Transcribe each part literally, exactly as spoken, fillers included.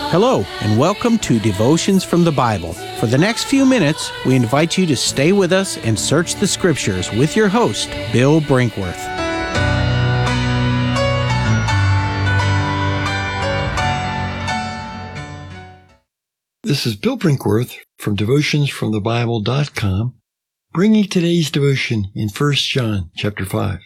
Hello, and welcome to Devotions from the Bible. For the next few minutes, we invite you to stay with us and search the Scriptures with your host, Bill Brinkworth. This is Bill Brinkworth from devotions from the bible dot com, bringing today's devotion in First John chapter five.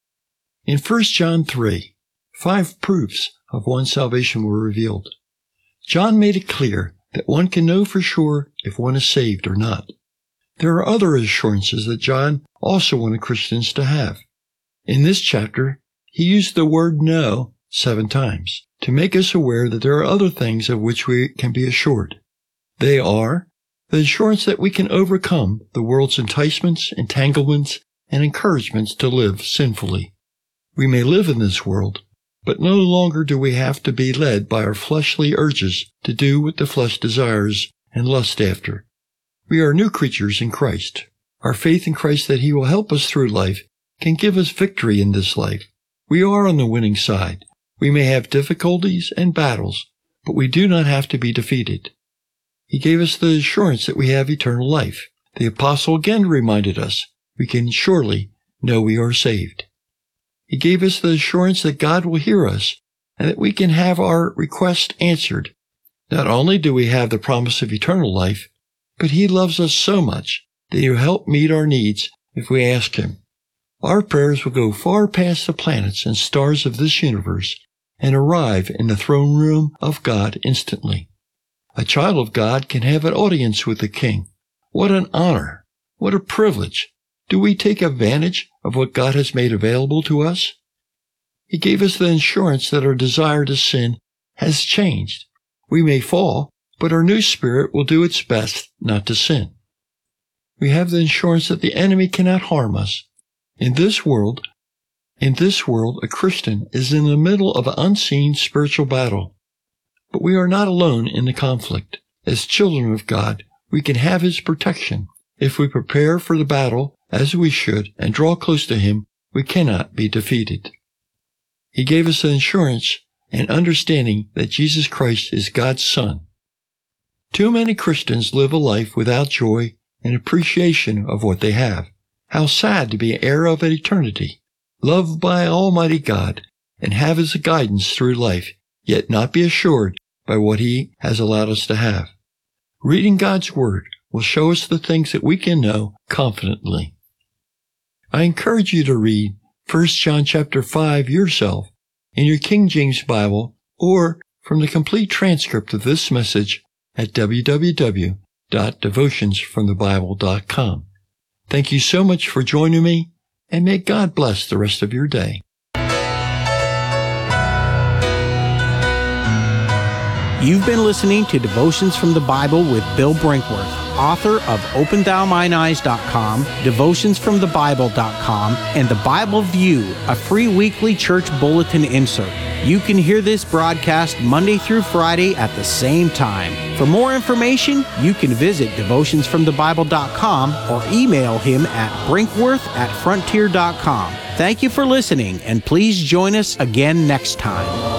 In First John three, five proofs of one's salvation were revealed. John made it clear that one can know for sure if one is saved or not. There are other assurances that John also wanted Christians to have. In this chapter, he used the word know seven times to make us aware that there are other things of which we can be assured. They are the assurance that we can overcome the world's enticements, entanglements, and encouragements to live sinfully. We may live in this world, but no longer do we have to be led by our fleshly urges to do what the flesh desires and lust after. We are new creatures in Christ. Our faith in Christ that He will help us through life can give us victory in this life. We are on the winning side. We may have difficulties and battles, but we do not have to be defeated. He gave us the assurance that we have eternal life. The apostle again reminded us we can surely know we are saved. He gave us the assurance that God will hear us and that we can have our request answered. Not only do we have the promise of eternal life, but He loves us so much that He will help meet our needs if we ask Him. Our prayers will go far past the planets and stars of this universe and arrive in the throne room of God instantly. A child of God can have an audience with the King. What an honor! What a privilege! Do we take advantage of what God has made available to us? He gave us the assurance that our desire to sin has changed. We may fall, but our new spirit will do its best not to sin. We have the assurance that the enemy cannot harm us. In this world, in this world, a Christian is in the middle of an unseen spiritual battle. But we are not alone in the conflict. As children of God, we can have His protection. If we prepare for the battle as we should and draw close to Him, we cannot be defeated. He gave us the assurance and understanding that Jesus Christ is God's Son. Too many Christians live a life without joy and appreciation of what they have. How sad to be an heir of eternity, loved by Almighty God, and have His guidance through life, yet not be assured by what He has allowed us to have. Reading God's Word will show us the things that we can know confidently. I encourage you to read First John chapter five yourself in your King James Bible or from the complete transcript of this message at w w w dot devotions from the bible dot com. Thank you so much for joining me, and may God bless the rest of your day. You've been listening to Devotions from the Bible with Bill Brinkworth, author of open thou mine eyes dot com, devotions from the bible dot com, and The Bible View, a free weekly church bulletin insert. You can hear this broadcast Monday through Friday at the same time. For more information, you can visit devotions from the bible dot com or email him at brinkworth at frontier dot com. Thank you for listening, and please join us again next time.